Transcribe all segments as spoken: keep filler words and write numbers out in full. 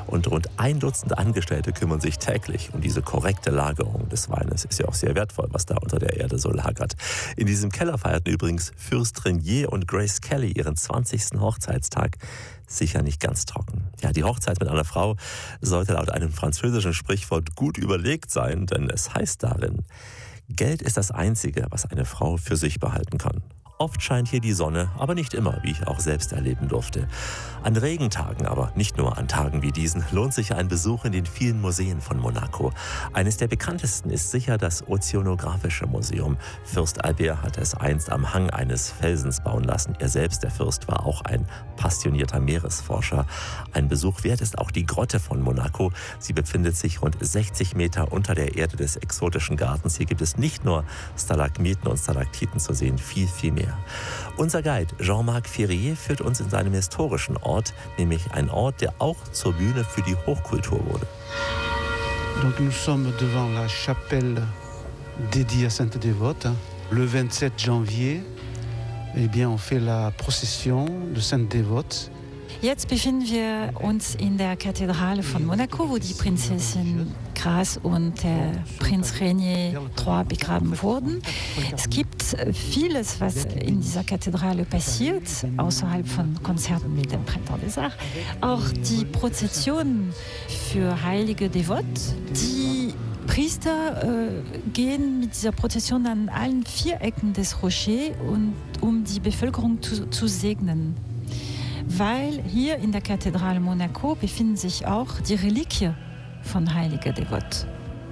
Und rund ein Dutzend Angestellte kümmern sich täglich um diese korrekte Lagerung des Weines. Ist ja auch sehr wertvoll, was da unter der Erde so lagert. In diesem Keller feierten übrigens Fürst Renier und Grace Kelly ihren zwanzigsten Hochzeitstag. Sicher nicht ganz trocken. Ja, die Hochzeit mit einer Frau sollte laut einem französischen Sprichwort gut überlegt sein, denn es heißt darin: Geld ist das Einzige, was eine Frau für sich behalten kann. Oft scheint hier die Sonne, aber nicht immer, wie ich auch selbst erleben durfte. An Regentagen, aber nicht nur an Tagen wie diesen, lohnt sich ein Besuch in den vielen Museen von Monaco. Eines der bekanntesten ist sicher das Ozeanographische Museum. Fürst Albert hat es einst am Hang eines Felsens bauen lassen. Er selbst, der Fürst, war auch ein passionierter Meeresforscher. Ein Besuch wert ist auch die Grotte von Monaco. Sie befindet sich rund sechzig Meter unter der Erde des exotischen Gartens. Hier gibt es nicht nur Stalagmiten und Stalaktiten zu sehen, viel, viel mehr. Unser Guide Jean-Marc Ferrier führt uns in seinem historischen Ort, nämlich ein Ort, der auch zur Bühne für die Hochkultur wurde. Donc nous sommes devant la chapelle dédiée à Sainte Dévote. Le vingt-sept janvier, eh bien, on fait la procession de Sainte Dévote. Jetzt befinden wir uns in der Kathedrale von Monaco, wo die Prinzessin Grace und der Prinz Renier drei begraben wurden. Es gibt vieles, was in dieser Kathedrale passiert, außerhalb von Konzerten mit dem Printemps des Arts. Auch die Prozessionen für heilige Devote, die Priester äh, gehen mit dieser Prozession an allen vier Ecken des Rochers, und, um die Bevölkerung zu, zu segnen. Weil hier in der Kathedrale Monaco befinden sich auch die Reliquien von heiliger Devote.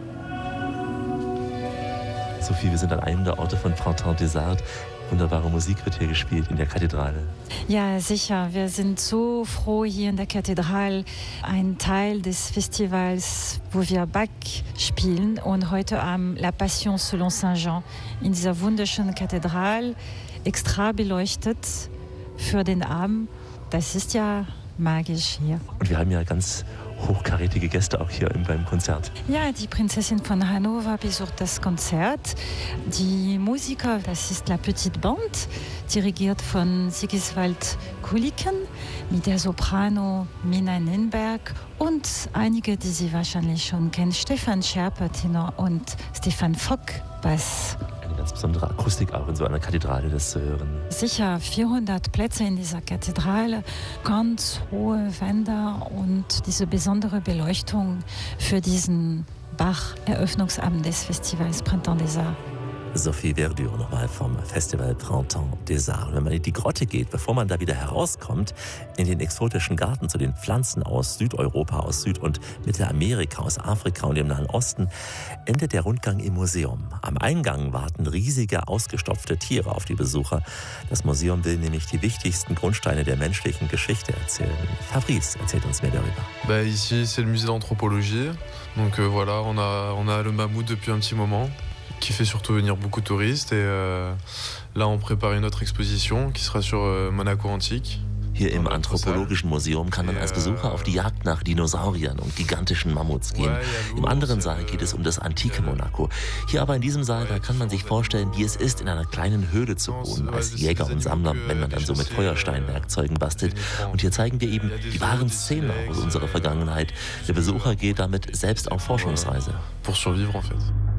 Sophie, wir sind an einem der Orte von Printemps des Arts. Wunderbare Musik wird hier gespielt in der Kathedrale. Ja, sicher. Wir sind so froh, hier in der Kathedrale ein Teil des Festivals, wo wir Bach spielen. Und heute Abend La Passion selon Saint Jean in dieser wunderschönen Kathedrale, extra beleuchtet für den Abend. Das ist ja magisch hier. Und wir haben ja ganz hochkarätige Gäste auch hier beim Konzert. Ja, die Prinzessin von Hannover besucht das Konzert. Die Musiker, das ist La Petite Bande, dirigiert von Sigiswald Kuliken, mit der Soprano Mina Ninberg und einige, die Sie wahrscheinlich schon kennen, Stefan Scherper, Tenor, und Stefan Fock, Bass. Eine ganz besondere Akustik auch in so einer Kathedrale, das zu hören. Sicher, vierhundert Plätze in dieser Kathedrale, ganz hohe Wände und diese besondere Beleuchtung für diesen Bach-Eröffnungsabend des Festivals Printemps des Arts. Sophie Verdure nochmal vom Festival Printemps des Arts. Wenn man in die Grotte geht, bevor man da wieder herauskommt, in den exotischen Garten zu den Pflanzen aus Südeuropa, aus Süd- und Mittelamerika, aus Afrika und dem Nahen Osten, endet der Rundgang im Museum. Am Eingang warten riesige, ausgestopfte Tiere auf die Besucher. Das Museum will nämlich die wichtigsten Grundsteine der menschlichen Geschichte erzählen. Fabrice erzählt uns mehr darüber. Bah, ici, c'est le musée d'anthropologie. Donc euh, voilà, on a, on a le mammouth depuis un petit moment, qui fait surtout venir beaucoup de touristes. Et euh, là, on prépare une autre exposition qui sera sur euh, Monaco antique. Hier im Anthropologischen Museum kann man als Besucher auf die Jagd nach Dinosauriern und gigantischen Mammuts gehen. Im anderen Saal geht es um das antike Monaco. Hier aber in diesem Saal, da kann man sich vorstellen, wie es ist, in einer kleinen Höhle zu wohnen, als Jäger und Sammler, wenn man dann so mit Feuersteinwerkzeugen bastelt. Und hier zeigen wir eben die wahren Szenen aus unserer Vergangenheit. Der Besucher geht damit selbst auf Forschungsreise. Pour survivre, en fait.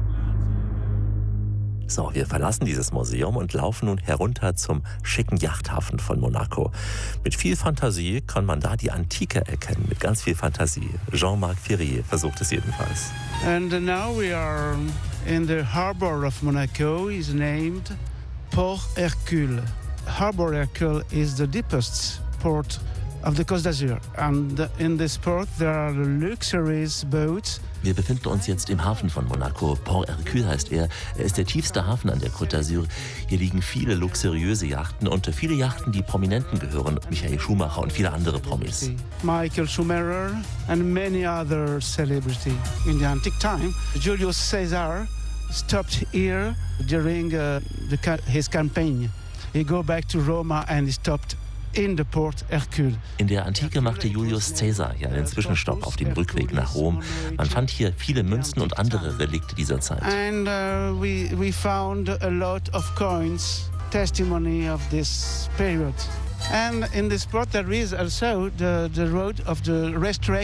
So, wir verlassen dieses Museum und laufen nun herunter zum schicken Yachthafen von Monaco. Mit viel Fantasie kann man da die Antike erkennen, mit ganz viel Fantasie. Jean-Marc Ferrier versucht es jedenfalls. And now we are in the harbor of Monaco, is named Port Hercule. Harbor Hercule is the deepest port of the Côte d'Azur. And in this port there are luxurious boats. Wir befinden uns jetzt im Hafen von Monaco. Port Hercule heißt er. Er ist der tiefste Hafen an der Côte d'Azur. Hier liegen viele luxuriöse Yachten und viele Yachten, die Prominenten gehören. Michael Schumacher und viele andere Promis. Michael Schumacher and many other celebrities. In the antique time, Julius Caesar stopped here during uh, the, his campaign. He go back to Roma and he stopped in the Port Hercule. In der Antike machte Julius Caesar hier einen Zwischenstopp auf dem Rückweg nach Rom. Man fand hier viele Münzen und andere Relikte dieser Zeit. And uh, we we found a lot of coins, testimony of this period. And in this port there is also the the road of the restoration